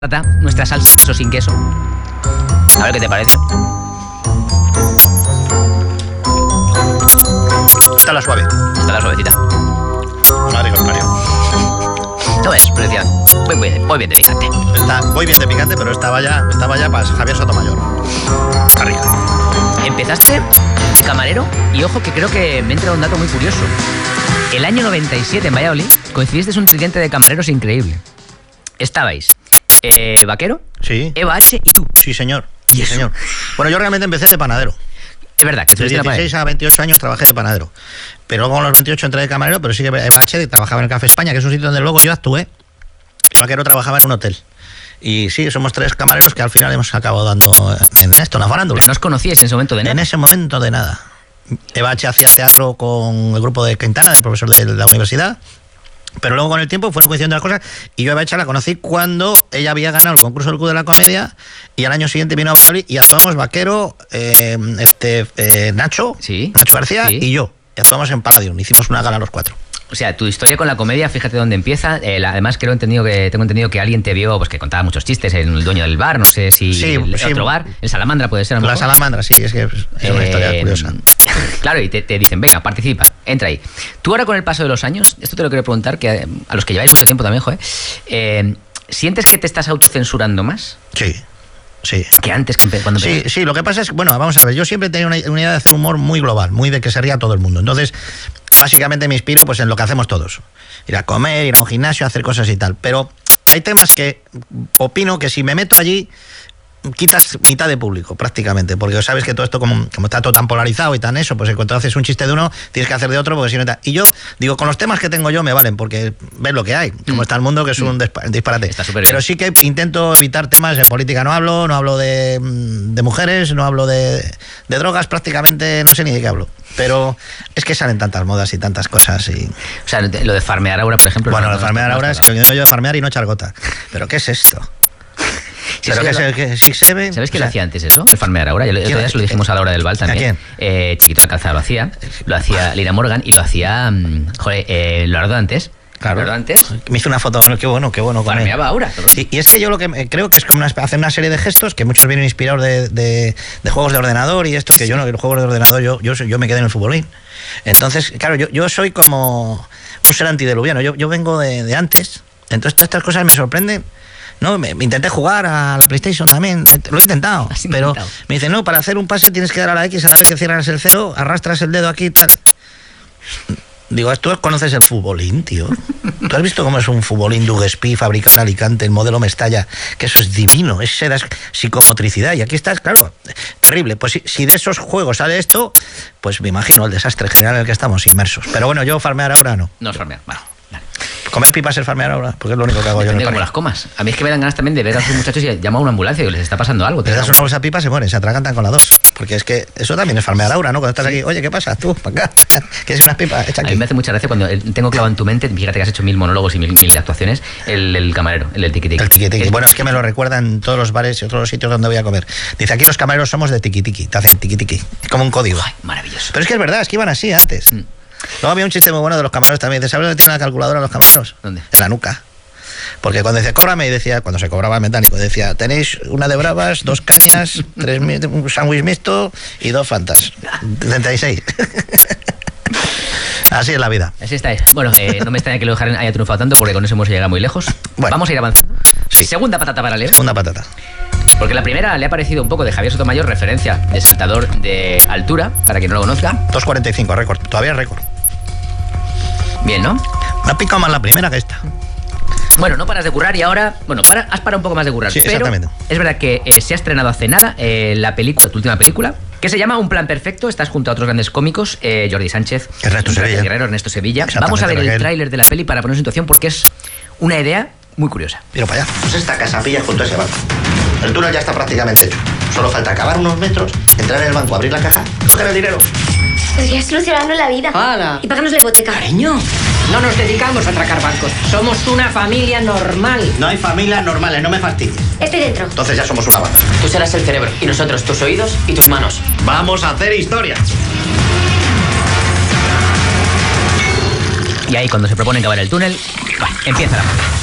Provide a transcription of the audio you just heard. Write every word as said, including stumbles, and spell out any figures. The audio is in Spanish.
nuestra salsa queso sin queso. A ver qué te parece. Está la suave. Está la suavecita. Madre contrario. No ves, pero decía, voy, voy, voy bien de picante. Está, voy bien de picante, pero estaba ya, estaba ya para Javier Sotomayor. Está rica. Empezaste de camarero y ojo que creo que me entra un dato muy curioso. El año noventa y siete en Valladolid coincidiste un tridente de camareros increíble. Estabais eh, Vaquero, Sí. Eva H y tú. Sí, señor. ¿Y Sí, eso? señor. Bueno, yo realmente empecé de panadero. Es verdad que De estuviste en la dieciséis a veintiocho años trabajé de panadero. Pero luego a los veintiocho entré de camarero, pero sí que Eva H trabajaba en el Café España, que es un sitio donde luego yo actué. Y Vaquero trabajaba en un hotel. Y sí, somos tres camareros que al final hemos acabado dando en esto, en la farándula. ¿No os conocíais en ese momento de nada? En ese momento de nada. Eva H hacía teatro con el grupo de Quintana, del profesor de la universidad. Pero luego con el tiempo fueron coincidiendo las cosas y yo a Eva H la conocí cuando ella había ganado el concurso del Club de la Comedia y al año siguiente vino a Valladolid y actuamos Vaquero, eh, este eh, Nacho, Sí. Nacho García Sí. y yo. Y actuamos en Palladium, hicimos una gala los cuatro. O sea, tu historia con la comedia, fíjate dónde empieza. Eh, la- además, creo entendido que tengo entendido que alguien te vio, pues que contaba muchos chistes, en el dueño del bar, no sé si Sí, el sí. otro bar, el Salamandra puede ser. A lo La mejor. Salamandra, sí, es que es una Eh, historia curiosa. Claro, y te, te dicen, venga, participa, entra ahí. Tú ahora con el paso de los años, esto te lo quiero preguntar, que eh, a los que lleváis mucho tiempo también, joder, eh, ¿sientes que te estás autocensurando más Sí, sí. que antes, que empe- cuando Sí, empezaste? sí, lo que pasa es que, bueno, vamos a ver, yo siempre he tenido una, una idea de hacer humor muy global, muy de que se ría todo el mundo. Entonces, básicamente me inspiro pues en lo que hacemos todos. Ir a comer, ir a un gimnasio, hacer cosas y tal. Pero hay temas que opino que si me meto allí, quitas mitad de público, prácticamente. Porque sabes que todo esto, como, como está todo tan polarizado y tan eso, pues en cuanto haces un chiste de uno, tienes que hacer de otro, porque si no... ta- Y yo, digo, con los temas que tengo yo me valen, porque ves lo que hay, como Mm. está el mundo, que es un dispa- disparate. Está súper bien. Pero sí que intento evitar temas de política, no hablo, no hablo de, mm, de mujeres, no hablo de, de drogas, prácticamente no sé ni de qué hablo. Pero es que salen tantas modas y tantas cosas y... O sea, lo de farmear ahora, por ejemplo. Bueno, no- lo de no- farmear no- ahora no- es que vengo yo de farmear y no echar gota. ¿Pero qué es esto? Sí, ¿Pero sí, qué lo- se, que, si se ve? ¿Sabes quién O lo sea, hacía antes eso? El farmear ahora. Ya, el otro ¿quién? día se lo dijimos a la hora del bal también. ¿A quién? Eh, Chiquito de Calzada lo hacía. Lo hacía Lina Morgan y lo hacía, mm, joder, eh, Leonardo Dantes. Claro. Leonardo Dantes Me hizo una foto, bueno, qué bueno, qué bueno. con él. farmeaba ahora. cabrón. Sí, y es que yo lo que me- creo que es como una, espe- hacer una serie de gestos que muchos vienen inspirados de, de, de juegos de ordenador y esto, que yo no, que los juegos de ordenador yo, yo, soy- yo me quedé en el futbolín. Entonces, claro, yo, yo soy como un ser antidiluviano, yo, yo vengo de, de antes, entonces todas estas cosas me sorprenden. No, me, me intenté jugar a la PlayStation también, lo he intentado, Has pero intentado. me dice, no, para hacer un pase tienes que dar a la X, a la vez que cierras el cero, arrastras el dedo aquí y tal. Digo, tú conoces el futbolín, tío. ¿Tú has visto cómo es un futbolín Duguespí fabricado en Alicante, el modelo Mestalla? Que eso es divino, es era psicomotricidad. Y aquí estás, claro, terrible. Pues si, si de esos juegos sale esto, pues me imagino el desastre general en el que estamos inmersos. Pero bueno, yo farmear ahora no. No es farmear. Bueno, vale. Comer pipas es farmear ahora, porque es lo único que hago yo en Depende el cómo parque. las comas. A mí es que me dan ganas también de ver a esos muchachos y llamar a una ambulancia y les está pasando algo. Le das una bolsa de pipa, se mueren, se atragantan con la dos. Porque es que eso también es farmear ahora, ¿no? Cuando estás aquí, oye, ¿qué pasa? Tú, para acá. ¿Quieres unas pipas? Echa A mí aquí. me hace mucha gracia cuando eh, tengo clavado en tu mente, fíjate que has hecho mil monólogos y mil, mil actuaciones, el, el camarero, el del tiqui-tiqui. El tiqui-tiqui. Es- Bueno, es que me lo recuerdan en todos los bares y otros sitios donde voy a comer. Dice, aquí los camareros somos de tiqui-tiqui. Te hacen tiqui-tiqui. Es como un código. Ay, maravilloso. Pero es que es verdad, es que iban así antes. Mm. Luego había un chiste muy bueno de los camareros también. Dice, ¿sabes dónde tienen la calculadora los camareros? ¿Dónde? En la nuca. Porque cuando decía, cóbrame, y decía, cuando se cobraba el mecánico, decía, tenéis una de bravas, dos cañas, tres, mi- un sándwich mixto y dos fantas. treinta y seis. Así es la vida. Así estáis. Bueno, eh, no me extraña que lo dejaran haya triunfado tanto porque con eso hemos llegado muy lejos. Bueno. Vamos a ir avanzando. Sí. Segunda patata para leer. Segunda patata. Porque la primera le ha parecido un poco de Javier Sotomayor, referencia de saltador de altura, para quien no lo conozca. dos cuarenta y cinco, récord. Todavía récord. Bien, ¿no? Me ha picado más la primera que esta. Bueno, no paras de currar y ahora, bueno, para, has parado un poco más de currar. Sí, pero exactamente. es verdad que eh, se ha estrenado hace nada eh, la película, tu última película, que se llama Un plan perfecto. Estás junto a otros grandes cómicos, eh, Jordi Sánchez, Ernesto Raquel Sevilla. Guerrero, Ernesto Sevilla. Exactamente, Vamos a ver el Raquel. tráiler de la peli para poner en situación porque es una idea muy curiosa. Pero para allá. Pues esta casa pilla junto a ese banco. El túnel ya está prácticamente hecho. Solo falta acabar unos metros, entrar en el banco, abrir la caja, coger el dinero. Podría solucionarnos la vida. ¡Hala! Y pagarnos la hipoteca. Cariño, no nos dedicamos a atracar bancos. Somos una familia normal. No hay familias normales, no me fastidies. Estoy dentro. Entonces ya somos una banda. Tú serás el cerebro y nosotros tus oídos y tus manos. Vamos a hacer historia. Y ahí cuando se proponen cavar el túnel, bueno, empieza la magia.